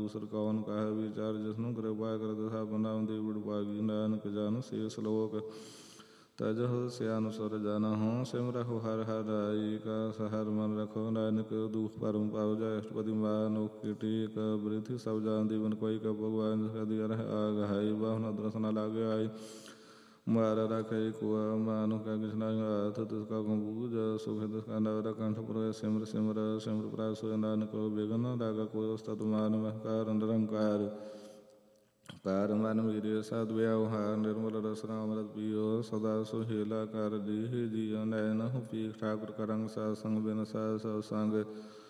ਦੂਸਰ ਕੌਣ ਕਹੈ ਵਿਚਾਰ, ਜਿਸਨੂੰ ਕਿਰਪਾ ਕਰਤ ਸਭ ਨਾਮ ਦੇ ਵਿੜਭਾਗੀ। ਨਾਨਕ ਜਨ ਸੇ ਸਲੋਕ ਤਜਹੁ ਸਿਆਨੁਸਰ ਜਨਹੁ, ਸਿਮਰਹੁ ਹਰਿ ਹਰਿ ਰਾਈ। ਕਾ ਹਰਿ ਮਨ ਰਖੋ ਨਾਨਕ ਦੁਖ ਭਰਮ ਭਉ ਜਾਇ। ਅਸ਼ਟਪਦੀ ਮਾਨੁਖ ਕੀ ਟੇਕ, ਬ੍ਰਿਥਿ ਸਭ ਜਾਨ ਦੀਵਨ ਕੋਈ। ਕਾ ਭਗਵਾਨ ਕਦੀ ਅਰਹਿ ਆਗਹਾਈ, ਬਾਹੁ ਨ ਦਰਸ ਨ ਲਾਗੇ ਆਈ। ਮਾਰ ਰਾਖੈ ਕੁਆ ਮਾਨੁ ਕਾ ਕਿਛ ਨਾਹੀ ਹਾਥ, ਤਿਸ ਕਾ ਕਉ ਬੂਝ ਸੁਖ ਤਿਸ ਕਾ ਨਵ ਕੰਠ ਪੁਰੈ। ਸਿਮਰ ਸਿਮਰ ਸਿਮਰ ਪ੍ਰਭ ਸੋਇ ਨਾਨਕ, ਬਿਘਨ ਲਾਗਾ ਕੋਈ ਉਸਤਤ ਮਾਨ। ਮਹਕਾਰ ਨਿਰੰਕਾਰ ਕਾਰ ਮਨ ਵੀਰਿ ਸਦ ਵਿਵਹਾਰ, ਨਿਰਮਲ ਰਸ ਰਾਮ ਰਸ ਪੀਓ। ਸਦਾ ਸੁਹੇਲਾ ਕਰ ਦੇਹ ਜੀਉ, ਨੈਣਹੁ ਪੀਖ ਠਾਕੁਰ ਕਾ ਰੰਗ। ਸਾਧ ਸੰਗ ਬਿਨ ਸਾਧ ਸਭ ਸੰਗ